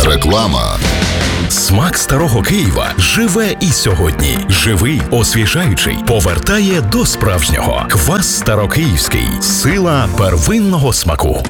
Реклама. Смак старого Києва живе і сьогодні. Живий, освіжаючий, повертає до справжнього. Квас старокиївський. Сила первинного смаку.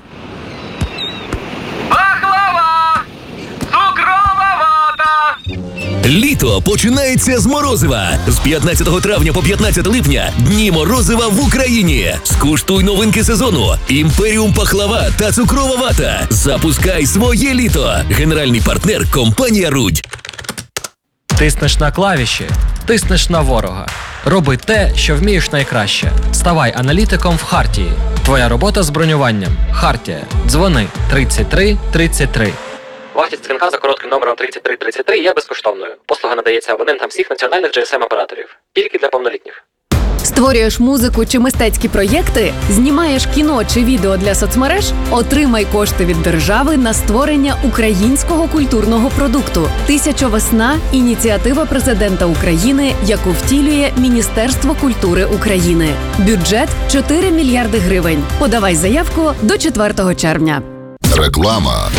Пахлава! Цукрова вата! Літо починається з морозива. З 15 травня по 15 липня дні морозива в Україні. Скуштуй новинки сезону. Імперіум пахлава та цукрова вата. Запускай своє літо. Генеральний партнер – компанія «Рудь». Тиснеш на клавіші, тиснеш на ворога. Роби те, що вмієш найкраще. Ставай аналітиком в Хартії. Твоя робота з бронюванням. Хартія. Дзвони 33 33. Вартість дзвінка за коротким номером 3333 є безкоштовною. Послуга надається абонентам всіх національних GSM-операторів. Тільки для повнолітніх. Створюєш музику чи мистецькі проєкти? Знімаєш кіно чи відео для соцмереж? Отримай кошти від держави на створення українського культурного продукту. «Тисяча весна» – ініціатива президента України, яку втілює Міністерство культури України. Бюджет – 4 мільярди гривень. Подавай заявку до 4 червня. Реклама.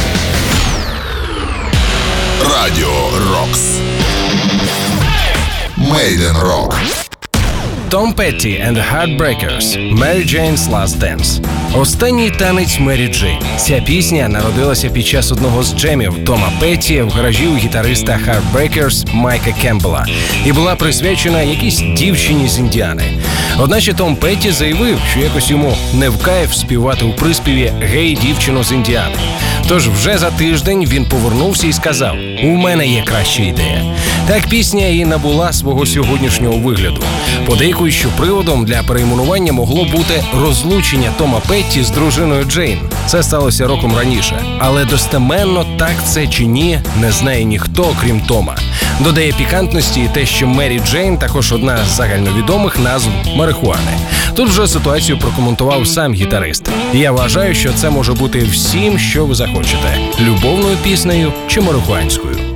Радіо Рокс. Made in Rock. Том Петті and the Heartbreakers «Mary Jane's Last Dance». Останній танець Мері Джейн. Ця пісня народилася під час одного з джемів Тома Петті в гаражі у гітариста Heartbreakers Майка Кембела і була присвячена якійсь дівчині з Індіани. Одначе Том Петті заявив, що якось йому не в кайф співати у приспіві «Гей, дівчино з Індіани». Тож вже за тиждень він повернувся і сказав: «У мене є краща ідея». Так пісня і набула свого сьогоднішнього вигляду. Подейкують, що приводом для перейменування могло бути розлучення Тома Петті з дружиною Джейн. Це сталося роком раніше. Але достеменно, так це чи ні, не знає ніхто, крім Тома. Додає пікантності і те, що Мері Джейн також одна з загальновідомих назв марихуани. Тут вже ситуацію прокоментував сам гітарист. Я вважаю, що це може бути всім, що ви захочете – любовною піснею чи марихуанською.